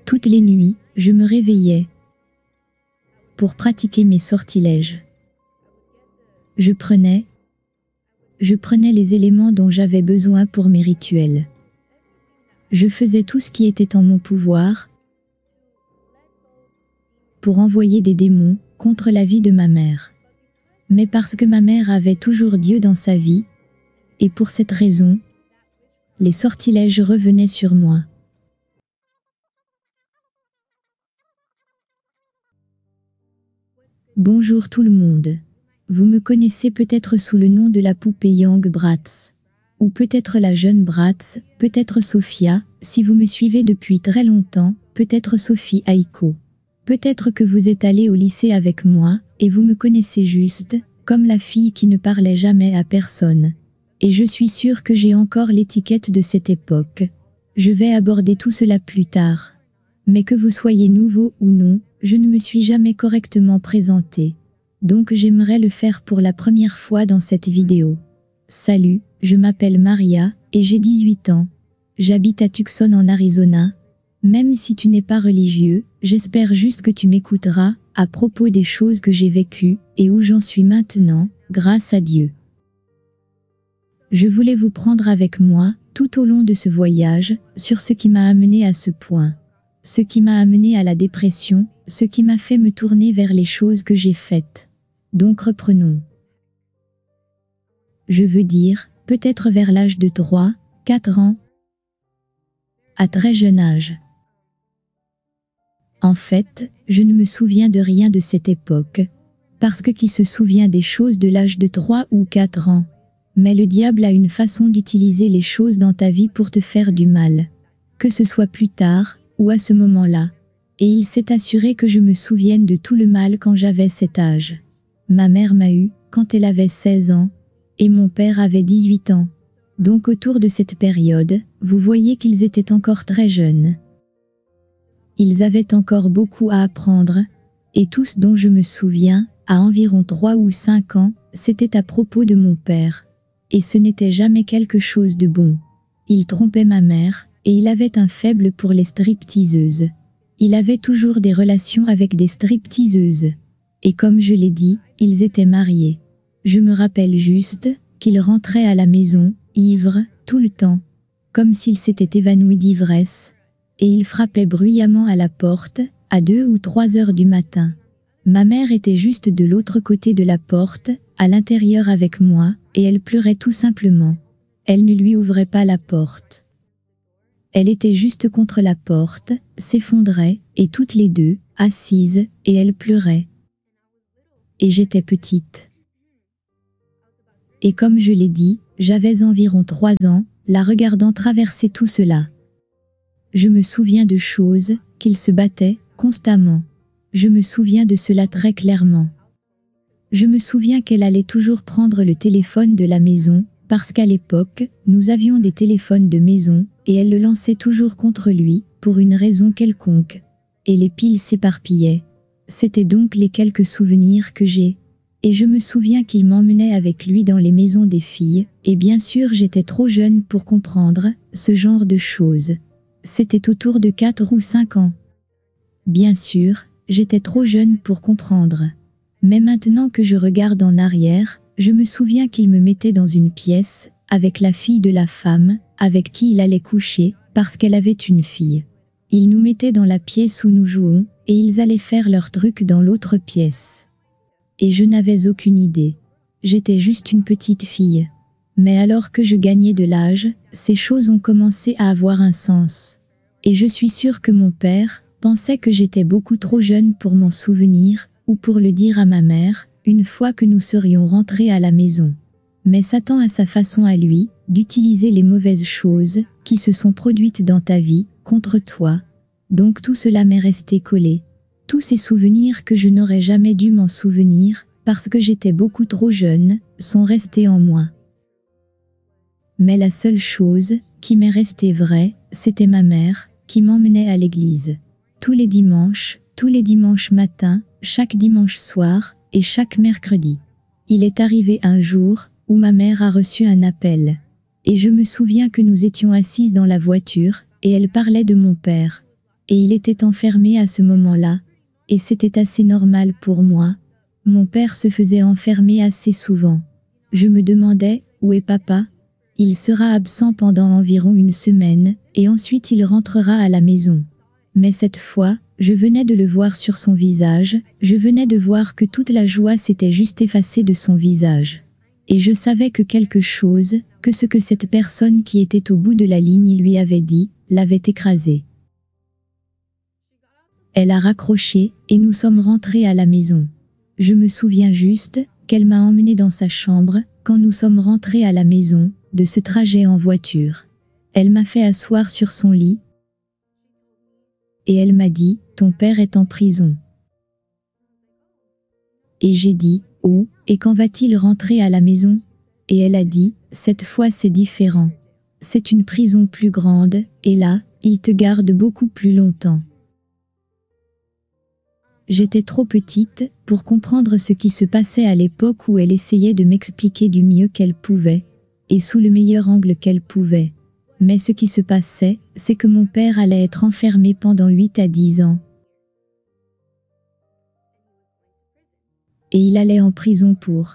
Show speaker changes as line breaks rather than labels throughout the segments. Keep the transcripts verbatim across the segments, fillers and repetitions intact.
Toutes les nuits, je me réveillais pour pratiquer mes sortilèges. Je prenais, je prenais les éléments dont j'avais besoin pour mes rituels. Je faisais tout ce qui était en mon pouvoir pour envoyer des démons contre la vie de ma mère. Mais parce que ma mère avait toujours Dieu dans sa vie, et pour cette raison, les sortilèges revenaient sur moi. Bonjour tout le monde. Vous me connaissez peut-être sous le nom de la poupée Young Bratz. Ou peut-être la jeune Bratz, peut-être Sophia, si vous me suivez depuis très longtemps, peut-être Sophie Aiko. Peut-être que vous êtes allé au lycée avec moi, et vous me connaissez juste, comme la fille qui ne parlait jamais à personne. Et je suis sûre que j'ai encore l'étiquette de cette époque. Je vais aborder tout cela plus tard. Mais que vous soyez nouveau ou non, je ne me suis jamais correctement présenté. Donc j'aimerais le faire pour la première fois dans cette vidéo. Salut, je m'appelle Maria, et j'ai dix-huit ans. J'habite à Tucson en Arizona. Même si tu n'es pas religieux, j'espère juste que tu m'écouteras, à propos des choses que j'ai vécues, et où j'en suis maintenant, grâce à Dieu. Je voulais vous prendre avec moi, tout au long de ce voyage, sur ce qui m'a amené à ce point. Ce qui m'a amené à la dépression, ce qui m'a fait me tourner vers les choses que j'ai faites. Donc reprenons. Je veux dire, peut-être vers l'âge de trois, quatre ans, à très jeune âge. En fait, je ne me souviens de rien de cette époque, parce que qui se souvient des choses de l'âge de trois ou quatre ans? Mais le diable a une façon d'utiliser les choses dans ta vie pour te faire du mal. Que ce soit plus tard, ou à ce moment-là. Et il s'est assuré que je me souvienne de tout le mal quand j'avais cet âge. Ma mère m'a eu, quand elle avait seize ans, et mon père avait dix-huit ans. Donc autour de cette période, vous voyez qu'ils étaient encore très jeunes. Ils avaient encore beaucoup à apprendre, et tout ce dont je me souviens, à environ trois ou cinq ans, c'était à propos de mon père. Et ce n'était jamais quelque chose de bon. Il trompait ma mère, et il avait un faible pour les stripteaseuses. Il avait toujours des relations avec des stripteaseuses. Et comme je l'ai dit, ils étaient mariés. Je me rappelle juste qu'il rentrait à la maison, ivre, tout le temps, comme s'il s'était évanoui d'ivresse, et il frappait bruyamment à la porte, à deux ou trois heures du matin. Ma mère était juste de l'autre côté de la porte, à l'intérieur avec moi, et elle pleurait tout simplement. Elle ne lui ouvrait pas la porte. Elle était juste contre la porte, s'effondrait, et toutes les deux, assises, et elle pleurait. Et j'étais petite. Et comme je l'ai dit, j'avais environ trois ans, la regardant traverser tout cela. Je me souviens de choses, qu'ils se battaient, constamment. Je me souviens de cela très clairement. Je me souviens qu'elle allait toujours prendre le téléphone de la maison, parce qu'à l'époque, nous avions des téléphones de maison, et elle le lançait toujours contre lui, pour une raison quelconque. Et les piles s'éparpillaient. C'étaient donc les quelques souvenirs que j'ai. Et je me souviens qu'il m'emmenait avec lui dans les maisons des filles, et bien sûr j'étais trop jeune pour comprendre ce genre de choses. C'était autour de quatre ou cinq ans. Bien sûr, j'étais trop jeune pour comprendre. Mais maintenant que je regarde en arrière, je me souviens qu'il me mettait dans une pièce, avec la fille de la femme, avec qui il allait coucher, parce qu'elle avait une fille. Il nous mettait dans la pièce où nous jouons, et ils allaient faire leurs trucs dans l'autre pièce. Et je n'avais aucune idée. J'étais juste une petite fille. Mais alors que je gagnais de l'âge, ces choses ont commencé à avoir un sens. Et je suis sûre que mon père pensait que j'étais beaucoup trop jeune pour m'en souvenir, ou pour le dire à ma mère, une fois que nous serions rentrés à la maison. Mais Satan a sa façon à lui, d'utiliser les mauvaises choses, qui se sont produites dans ta vie, contre toi. Donc tout cela m'est resté collé. Tous ces souvenirs que je n'aurais jamais dû m'en souvenir, parce que j'étais beaucoup trop jeune, sont restés en moi. Mais la seule chose, qui m'est restée vraie, c'était ma mère, qui m'emmenait à l'église. Tous les dimanches, tous les dimanches matins, chaque dimanche soir, et chaque mercredi. Il est arrivé un jour, où ma mère a reçu un appel. Et je me souviens que nous étions assises dans la voiture, et elle parlait de mon père. Et il était enfermé à ce moment-là, et c'était assez normal pour moi. Mon père se faisait enfermer assez souvent. Je me demandais, où est papa? Il sera absent pendant environ une semaine, et ensuite il rentrera à la maison. Mais cette fois, je venais de le voir sur son visage, je venais de voir que toute la joie s'était juste effacée de son visage. Et je savais que quelque chose, que ce que cette personne qui était au bout de la ligne lui avait dit, l'avait écrasé. Elle a raccroché, et nous sommes rentrés à la maison. Je me souviens juste qu'elle m'a emmené dans sa chambre, quand nous sommes rentrés à la maison, de ce trajet en voiture. Elle m'a fait asseoir sur son lit, et elle m'a dit, « Ton père est en prison. » Et j'ai dit, « Oh, et quand va-t-il rentrer à la maison ?» Et elle a dit, « Cette fois c'est différent. C'est une prison plus grande, et là, il te garde beaucoup plus longtemps. » J'étais trop petite pour comprendre ce qui se passait à l'époque où elle essayait de m'expliquer du mieux qu'elle pouvait, et sous le meilleur angle qu'elle pouvait. Mais ce qui se passait, c'est que mon père allait être enfermé pendant huit à dix ans. Et il allait en prison pour.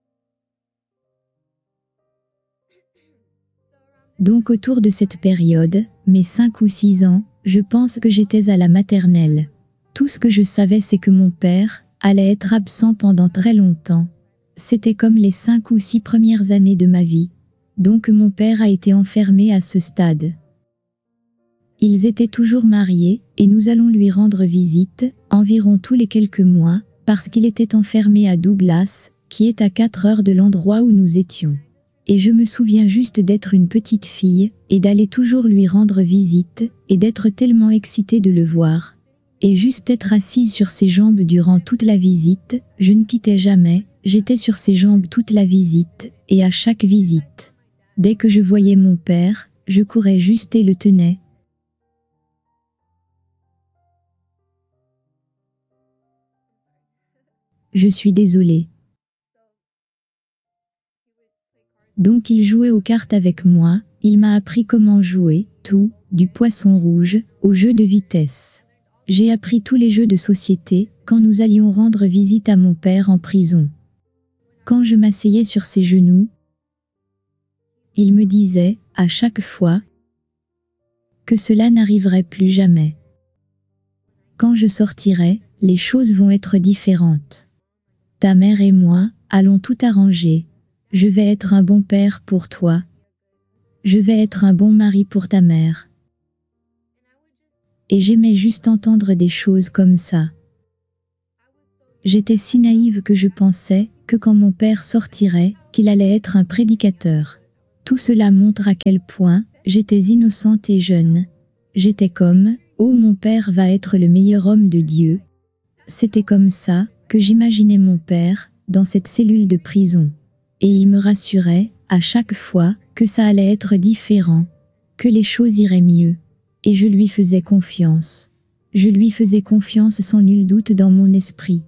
Donc autour de cette période, mes cinq ou six ans, je pense que j'étais à la maternelle. Tout ce que je savais c'est que mon père allait être absent pendant très longtemps. C'était comme les cinq ou six premières années de ma vie. Donc mon père a été enfermé à ce stade. Ils étaient toujours mariés, et nous allons lui rendre visite, environ tous les quelques mois, parce qu'il était enfermé à Douglas, qui est à quatre heures de l'endroit où nous étions. Et je me souviens juste d'être une petite fille, et d'aller toujours lui rendre visite, et d'être tellement excitée de le voir. Et juste être assise sur ses jambes durant toute la visite, je ne quittais jamais, j'étais sur ses jambes toute la visite, et à chaque visite. Dès que je voyais mon père, je courais juste et le tenais. Je suis désolée. Donc il jouait aux cartes avec moi, il m'a appris comment jouer, tout, du poisson rouge, aux jeux de vitesse. J'ai appris tous les jeux de société, quand nous allions rendre visite à mon père en prison. Quand je m'asseyais sur ses genoux, il me disait, à chaque fois, que cela n'arriverait plus jamais. Quand je sortirai, les choses vont être différentes. Ta mère et moi, allons tout arranger. Je vais être un bon père pour toi. Je vais être un bon mari pour ta mère. Et j'aimais juste entendre des choses comme ça. J'étais si naïve que je pensais que quand mon père sortirait, qu'il allait être un prédicateur. Tout cela montre à quel point j'étais innocente et jeune. J'étais comme, oh mon père va être le meilleur homme de Dieu. C'était comme ça que j'imaginais mon père, dans cette cellule de prison. Et il me rassurait, à chaque fois, que ça allait être différent, que les choses iraient mieux. Et je lui faisais confiance. Je lui faisais confiance sans nul doute dans mon esprit.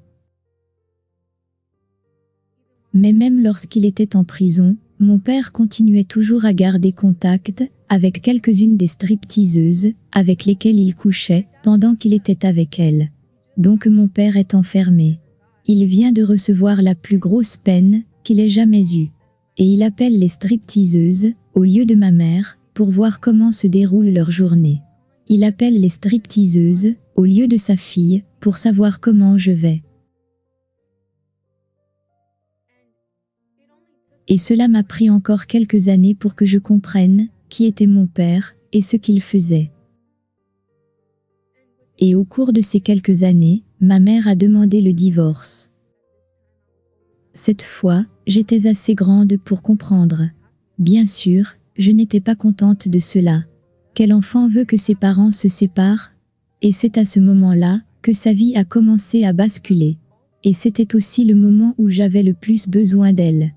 Mais même lorsqu'il était en prison, mon père continuait toujours à garder contact avec quelques-unes des stripteaseuses avec lesquelles il couchait pendant qu'il était avec elles. Donc mon père est enfermé. Il vient de recevoir la plus grosse peine qu'il ait jamais eue. Et il appelle les stripteaseuses, au lieu de ma mère, pour voir comment se déroule leur journée. Il appelle les stripteaseuses, au lieu de sa fille, pour savoir comment je vais. Et cela m'a pris encore quelques années pour que je comprenne qui était mon père et ce qu'il faisait. Et au cours de ces quelques années, ma mère a demandé le divorce. Cette fois, j'étais assez grande pour comprendre. Bien sûr, je n'étais pas contente de cela. Quel enfant veut que ses parents se séparent? Et c'est à ce moment-là que sa vie a commencé à basculer. Et c'était aussi le moment où j'avais le plus besoin d'elle.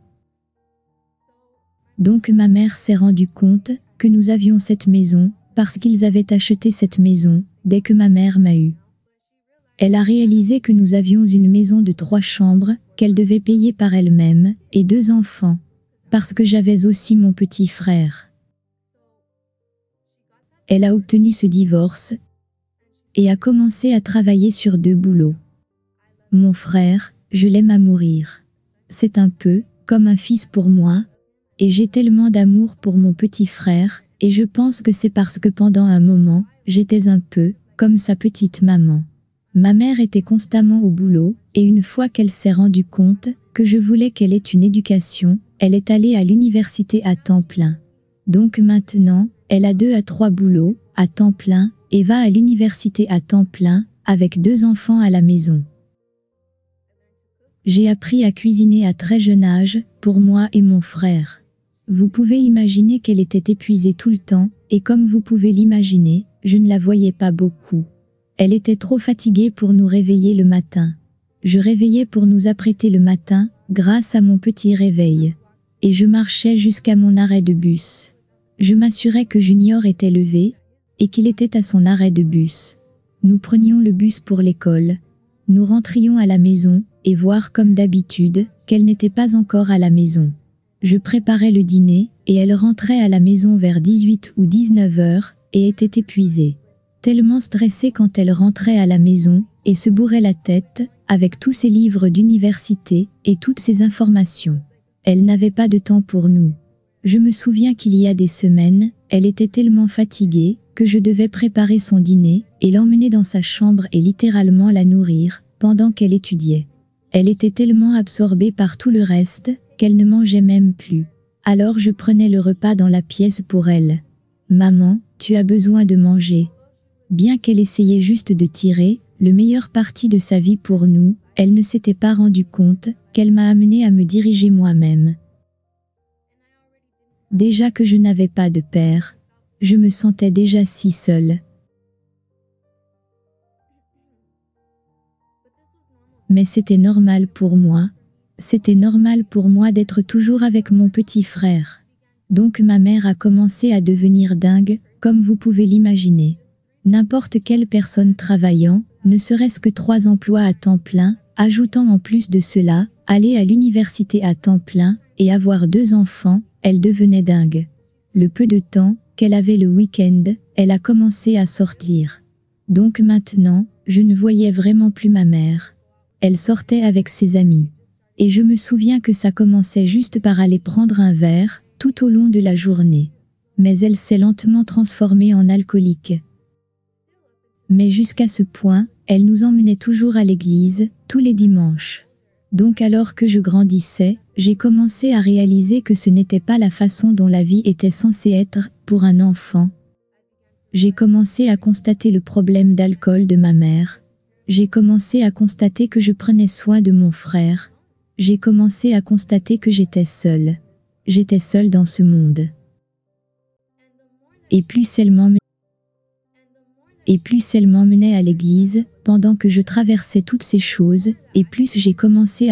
Donc ma mère s'est rendue compte que nous avions cette maison, parce qu'ils avaient acheté cette maison, dès que ma mère m'a eu. Elle a réalisé que nous avions une maison de trois chambres, qu'elle devait payer par elle-même, et deux enfants, parce que j'avais aussi mon petit frère. Elle a obtenu ce divorce, et a commencé à travailler sur deux boulots. Mon frère, je l'aime à mourir. C'est un peu comme un fils pour moi, et j'ai tellement d'amour pour mon petit frère, et je pense que c'est parce que pendant un moment, j'étais un peu comme sa petite maman. Ma mère était constamment au boulot, et une fois qu'elle s'est rendue compte que je voulais qu'elle ait une éducation, elle est allée à l'université à temps plein. Donc maintenant, elle a deux à trois boulots à temps plein et va à l'université à temps plein avec deux enfants à la maison. J'ai appris à cuisiner à très jeune âge pour moi et mon frère. Vous pouvez imaginer qu'elle était épuisée tout le temps, et comme vous pouvez l'imaginer, je ne la voyais pas beaucoup. Elle était trop fatiguée pour nous réveiller le matin. Je réveillais pour nous apprêter le matin, grâce à mon petit réveil. Et je marchais jusqu'à mon arrêt de bus. Je m'assurais que Junior était levé, et qu'il était à son arrêt de bus. Nous prenions le bus pour l'école. Nous rentrions à la maison, et voir comme d'habitude, qu'elle n'était pas encore à la maison. Je préparais le dîner, et elle rentrait à la maison vers dix-huit ou dix-neuf heures, et était épuisée. Tellement stressée quand elle rentrait à la maison, et se bourrait la tête, avec tous ses livres d'université, et toutes ses informations. Elle n'avait pas de temps pour nous. Je me souviens qu'il y a des semaines, elle était tellement fatiguée, que je devais préparer son dîner, et l'emmener dans sa chambre et littéralement la nourrir, pendant qu'elle étudiait. Elle était tellement absorbée par tout le reste, qu'elle ne mangeait même plus. Alors je prenais le repas dans la pièce pour elle. « Maman, tu as besoin de manger. » Bien qu'elle essayait juste de tirer le meilleur parti de sa vie pour nous, elle ne s'était pas rendue compte qu'elle m'a amené à me diriger moi-même. Déjà que je n'avais pas de père, je me sentais déjà si seule. Mais c'était normal pour moi. C'était normal pour moi d'être toujours avec mon petit frère. Donc ma mère a commencé à devenir dingue, comme vous pouvez l'imaginer. N'importe quelle personne travaillant, ne serait-ce que trois emplois à temps plein, ajoutant en plus de cela, aller à l'université à temps plein, et avoir deux enfants, elle devenait dingue. Le peu de temps qu'elle avait le week-end, elle a commencé à sortir. Donc maintenant, je ne voyais vraiment plus ma mère. Elle sortait avec ses amis. Et je me souviens que ça commençait juste par aller prendre un verre, tout au long de la journée. Mais elle s'est lentement transformée en alcoolique. Mais jusqu'à ce point, elle nous emmenait toujours à l'église, tous les dimanches. Donc alors que je grandissais, j'ai commencé à réaliser que ce n'était pas la façon dont la vie était censée être pour un enfant. J'ai commencé à constater le problème d'alcool de ma mère. J'ai commencé à constater que je prenais soin de mon frère. J'ai commencé à constater que j'étais seule. J'étais seule dans ce monde. Et plus elle m'emmenait, et plus elle m'emmenait à l'église, pendant que je traversais toutes ces choses, et plus j'ai commencé à